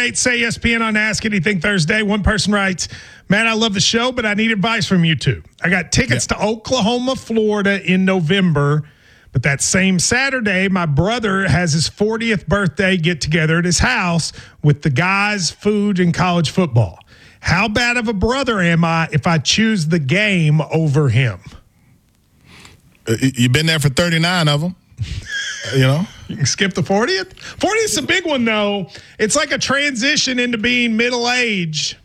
Say ESPN on Ask Anything Thursday. One person writes, Matt, I love the show, but I need advice from you two. I got tickets to Oklahoma, Florida in November, but that same Saturday, my brother has his 40th birthday get-together at his house with the guys, food, and college football. How bad of a brother am I if I choose the game over him? You've been there for 39 of them, You can skip the 40th. 40th is a big one, though. It's like a transition into being middle-aged.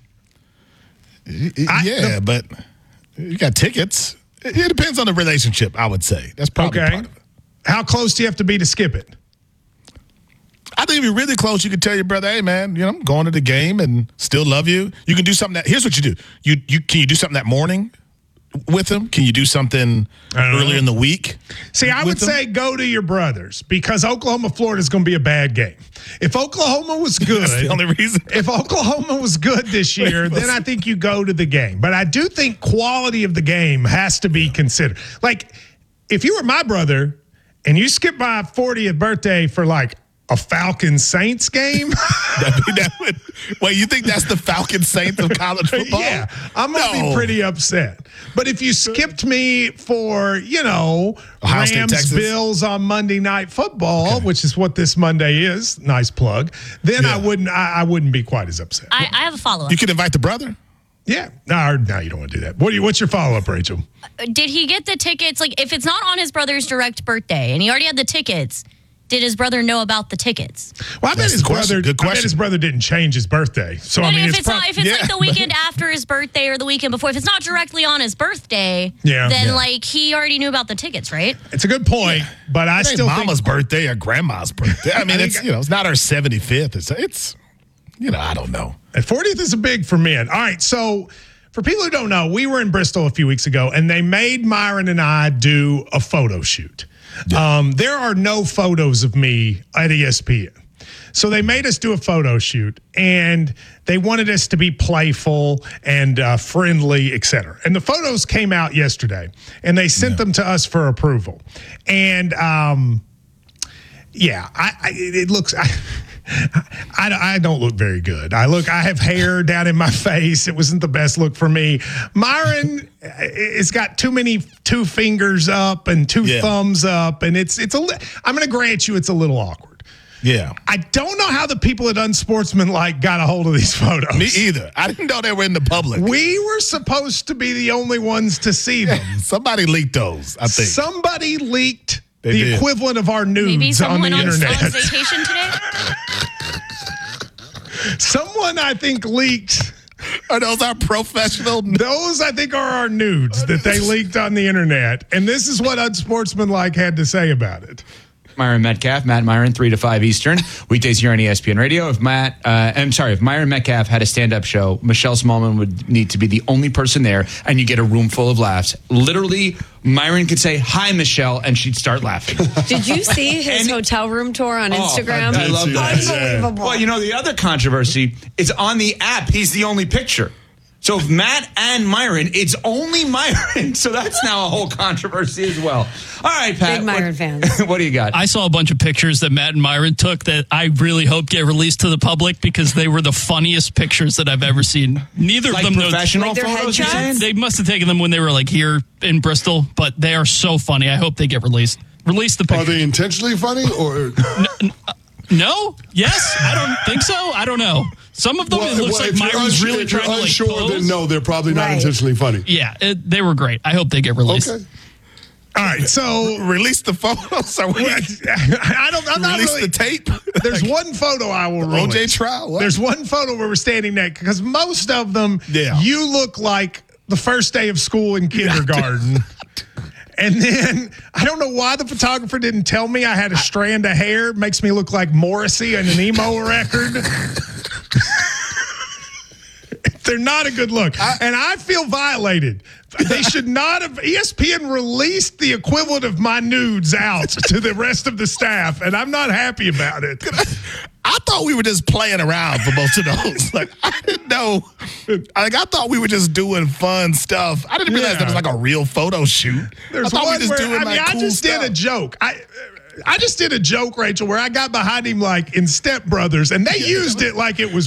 But you got tickets. It depends on the relationship, I would say. That's probably part of it. How close do you have to be to skip it? I think if you're really close, you can tell your brother, hey, man, I'm going to the game and still love you. You can do something here's what you do. Can you do something that morning with him? Can you do something earlier in the week? See, I would say go to your brothers because Oklahoma, Florida is going to be a bad game. If Oklahoma was good, that's the only reason. If Oklahoma was good this year, then I think you go to the game. But I do think quality of the game has to be considered. Like, if you were my brother and you skipped my 40th birthday for like a Falcons Saints game? Wait, you think that's the Falcons Saints of college football? Yeah, I'm going to be pretty upset. But if you skipped me for, Rams Bills on Monday Night Football, which is what this Monday is, nice plug, then I wouldn't be quite as upset. I have a follow-up. You could invite the brother? Yeah. No, you don't want to do that. What's your follow-up, Rachel? Did he get the tickets? Like, if it's not on his brother's direct birthday and he already had the tickets, did his brother know about the tickets? Well, I bet his brother didn't change his birthday. So but if it's like the weekend after his birthday or the weekend before, if it's not directly on his birthday, then like he already knew about the tickets, right? It's a good point, but I still think Mama's birthday or grandma's birthday. I mean, it's not our 75th. It's I don't know. And 40th is a big for men. All right, so for people who don't know, we were in Bristol a few weeks ago, and they made Myron and I do a photo shoot. Yeah. There are no photos of me at ESPN. So they made us do a photo shoot, and they wanted us to be playful and friendly, et cetera. And the photos came out yesterday, and they sent them to us for approval. And, it looks... I don't look very good. I have hair down in my face. It wasn't the best look for me. Myron has got two fingers up and two thumbs up, and I'm going to grant you it's a little awkward. Yeah. I don't know how the people at Unsportsmanlike got a hold of these photos. Me either. I didn't know they were in the public. We were supposed to be the only ones to see them. Somebody leaked those, I think. Somebody leaked the equivalent of our nudes on the internet. On vacation today? Someone, I think, leaked. Are those our professional? Those, I think, are our nudes that they leaked on the internet. And this is what Unsportsmanlike had to say about it. Myron Metcalf, Matt Myron, 3 to 5 Eastern, weekdays here on ESPN Radio. If Myron Metcalf had a stand-up show, Michelle Smallman would need to be the only person there, and you get a room full of laughs. Literally, Myron could say, "Hi, Michelle," and she'd start laughing. Did you see his hotel room tour on Instagram? I love that. Unbelievable. Well, the other controversy is on the app, he's the only picture. So if Matt and Myron, it's only Myron. So that's now a whole controversy as well. All right, Pat. Big Myron fans. What do you got? I saw a bunch of pictures that Matt and Myron took that I really hope get released to the public because they were the funniest pictures that I've ever seen. Neither of them know. Professional their photos, you're saying? They must have taken them when they were like here in Bristol, but they are so funny. I hope they get released. Release the pictures. Are they intentionally funny or? No? Yes? I don't think so. I don't know. Some of them, it looks like Myron's really trying to unsure, then no, they're probably not intentionally funny. Yeah, they were great. I hope they get released. Okay. All right, so release the photos. I'm not release the tape. There's one photo I will release. OJ trial. What? There's one photo where we're standing next because most of them, you look like the first day of school in kindergarten. And then I don't know why the photographer didn't tell me I had a strand of hair. It makes me look like Morrissey on an emo record. They're not a good look. And I feel violated. They should not have. ESPN released the equivalent of my nudes out to the rest of the staff, and I'm not happy about it. I thought we were just playing around for most of those. I didn't know. I thought we were just doing fun stuff. I didn't realize there was like a real photo shoot. I just did a joke. I just did a joke, Rachel, where I got behind him like in Step Brothers, and they used it like it was